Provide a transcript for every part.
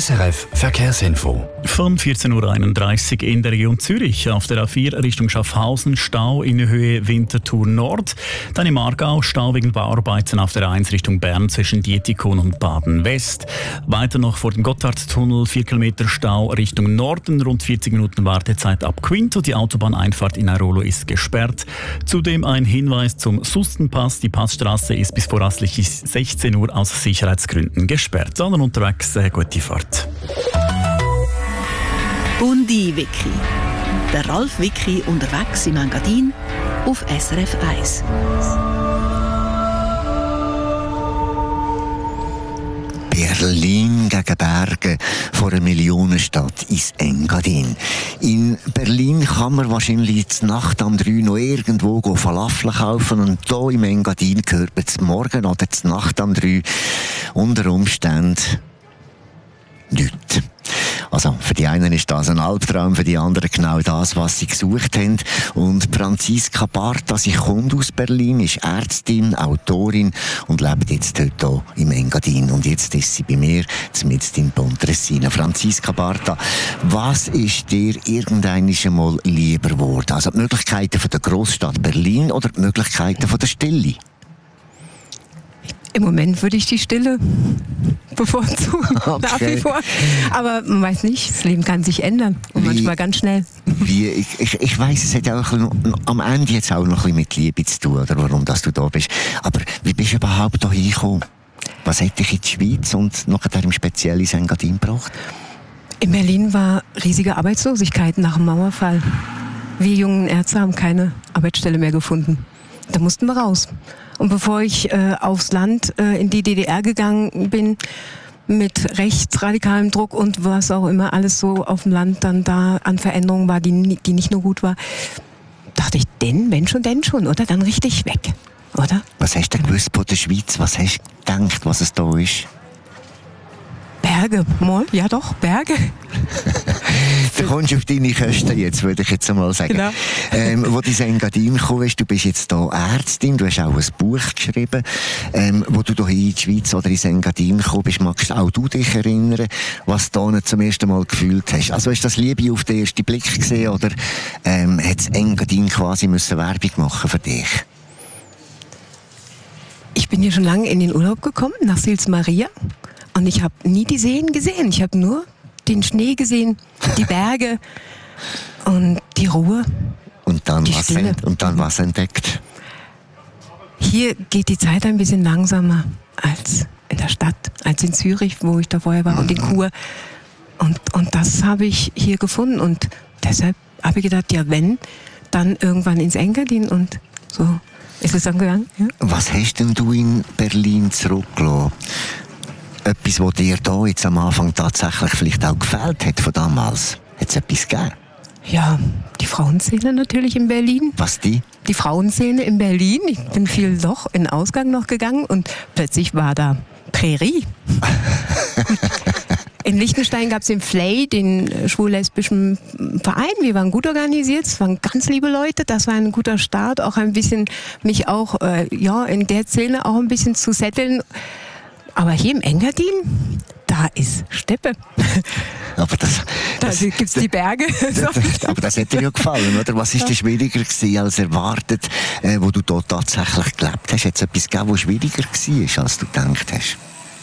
SRF Verkehrsinfo. Von 14.31 Uhr in der Region Zürich auf der A4 Richtung Schaffhausen Stau in Höhe Winterthur Nord. Dann im Aargau Stau wegen Bauarbeiten auf der A1 Richtung Bern zwischen Dietikon und Baden West. Weiter noch vor dem Gotthardtunnel 4 Kilometer Stau Richtung Norden, rund 40 Minuten Wartezeit ab Quinto. Die Autobahneinfahrt in Airolo ist gesperrt. Zudem ein Hinweis zum Sustenpass. Die Passstraße ist bis voraussichtlich 16 Uhr aus Sicherheitsgründen gesperrt. Sondern unterwegs gute Fahrt. Bundi-Wiki. Der Ralf Wiki unterwegs im Engadin auf SRF 1. Berlin gegen Berge vor einer Millionenstadt ins Engadin. In Berlin kann man wahrscheinlich zur Nacht am 3 noch irgendwo Falafel kaufen und hier im Engadin gehört man zum Morgen oder zur Nacht am 3 unter Umständen nichts. Also, für die einen ist das ein Albtraum, für die anderen genau das, was sie gesucht haben. Und Franziska Barta, sie kommt aus Berlin, ist Ärztin, Autorin und lebt jetzt heute hier im Engadin. Und jetzt ist sie bei mir, mitten in Pontresina. Franziska Barta, was ist dir irgendwann einmal lieber geworden? Also die Möglichkeiten von der Großstadt Berlin oder die Möglichkeiten von der Stille? Im Moment würde ich die Stille bevorzugen, nach wie vor. Aber man weiß nicht, das Leben kann sich ändern und manchmal ganz schnell. Ich weiss, es hat auch am Ende jetzt auch noch ein bisschen mit Liebe zu tun, oder warum dass du da bist. Aber wie bist du überhaupt hier hingekommen? Was hat dich in die Schweiz und nachher im Speziellen ins Engadin gebracht? In Berlin war riesige Arbeitslosigkeit nach dem Mauerfall. Wir jungen Ärzte haben keine Arbeitsstelle mehr gefunden. Da mussten wir raus. Und bevor ich aufs Land in die DDR gegangen bin, mit rechtsradikalem Druck und was auch immer alles so auf dem Land dann da an Veränderungen war, die nicht nur gut war, dachte ich, wenn schon, oder? Dann richtig weg, oder? Was hast du denn gewusst von der Schweiz? Was hast du gedacht, was es da ist? Berge, mal, ja doch, Berge. Du kommst auf deine Kosten jetzt, würde ich jetzt einmal sagen. Genau. Wo du ins Engadin gekommen bist, du bist jetzt hier Ärztin, du hast auch ein Buch geschrieben. Wo du hier in die Schweiz oder ins Engadin gekommen bist, magst auch du dich erinnern, was du hier zum ersten Mal gefühlt hast? Also ist das Liebe auf den ersten Blick gesehen oder hat das Engadin quasi müssen Werbung machen für dich? Ich bin hier schon lange in den Urlaub gekommen, nach Sils Maria. Und ich habe nie die Seen gesehen. Ich habe nur den Schnee gesehen, die Berge und die Ruhe. Und dann was entdeckt? Hier geht die Zeit ein bisschen langsamer als in der Stadt, als in Zürich, wo ich da vorher war, und in Chur. Und das habe ich hier gefunden. Und deshalb habe ich gedacht, ja wenn, dann irgendwann ins Engadin. Und so ist es dann gegangen. Ja. Was hast denn du in Berlin zurückgelassen? Etwas, was dir da jetzt am Anfang tatsächlich vielleicht auch gefällt hat von damals? Hat es etwas gegeben? Ja, die Frauenszene natürlich in Berlin. Was die? Die Frauenszene in Berlin. Ich bin viel doch in den Ausgang noch gegangen und plötzlich war da Prärie. In Liechtenstein gab es den FLAY, den schwul-lesbischen Verein. Wir waren gut organisiert, es waren ganz liebe Leute. Das war ein guter Start, auch ein bisschen mich auch in der Szene auch ein bisschen zu setteln. Aber hier im Engadin, da ist Steppe. Aber da gibt es die Berge. Aber das hätte dir ja gefallen, oder? Was ist denn schwieriger gewesen als erwartet, wo du dort tatsächlich gelebt hast? Hat es etwas gegeben, was schwieriger war, als du gedacht hast?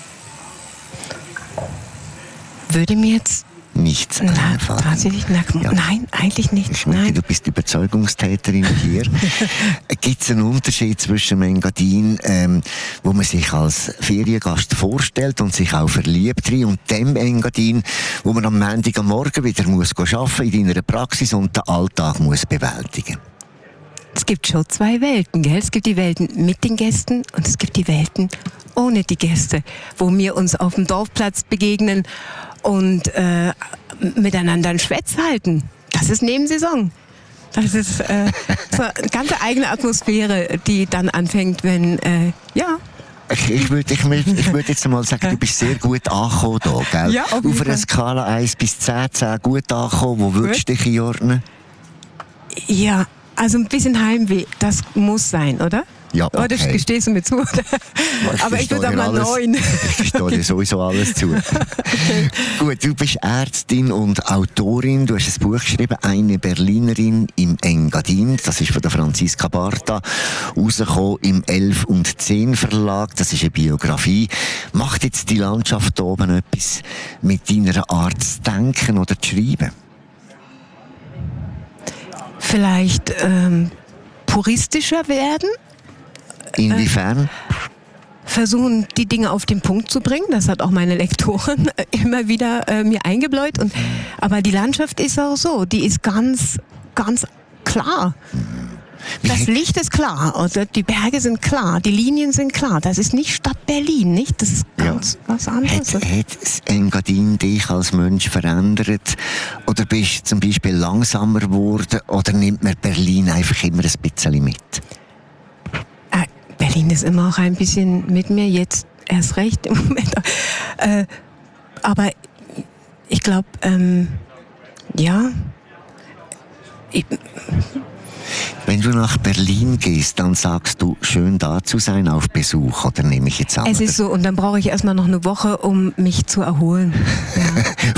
Würde mir jetzt nichts einfallen. Nein, eigentlich nicht. Ich merke, du bist Überzeugungstäterin hier. Gibt es einen Unterschied zwischen dem Engadin, wo man sich als Feriengast vorstellt und sich auch verliebt rein, und dem Engadin, wo man am Montag am Morgen wieder muss arbeiten in deiner Praxis und den Alltag muss bewältigen? Es gibt schon zwei Welten, gell? Es gibt die Welten mit den Gästen und es gibt die Welten ohne die Gäste, wo wir uns auf dem Dorfplatz begegnen und miteinander einen Schwätz halten. Das ist Nebensaison. Das ist so eine ganz eigene Atmosphäre, die dann anfängt, wenn, Ich würde jetzt mal sagen, du bist sehr gut angekommen hier, gell? Ja, auf einer Skala 1 bis 10, 10 gut angekommen. Wo würdest du dich einordnen? Ja, also ein bisschen Heimweh, das muss sein, oder? Ja, okay. Oh, das gestehst du mir zu. Aber ich würde sagen mal 9. Ich verstehe dir sowieso alles zu. Okay. Gut, du bist Ärztin und Autorin. Du hast ein Buch geschrieben, «Eine Berlinerin im Engadin». Das ist von der Franziska Barta. Rausgekommen im 11 und 10 Verlag. Das ist eine Biografie. Macht jetzt die Landschaft hier oben etwas mit deiner Art zu denken oder zu schreiben? Vielleicht puristischer werden? Inwiefern? Versuchen, die Dinge auf den Punkt zu bringen. Das hat auch meine Lektorin immer wieder mir eingebläut. Aber die Landschaft ist auch so. Die ist ganz, ganz klar. Das Licht ist klar. Also die Berge sind klar. Die Linien sind klar. Das ist nicht Stadt Berlin, nicht? Das ist ganz was anderes. Hat das Engadin dich als Mensch verändert? Oder bist du zum Beispiel langsamer geworden? Oder nimmt man Berlin einfach immer ein bisschen mit? Berlin ist immer auch ein bisschen mit mir, jetzt erst recht im Moment. Aber ich glaube, Wenn du nach Berlin gehst, dann sagst du, schön da zu sein auf Besuch, oder nehme ich jetzt an? Es ist so, und dann brauche ich erstmal noch eine Woche, um mich zu erholen. Ja.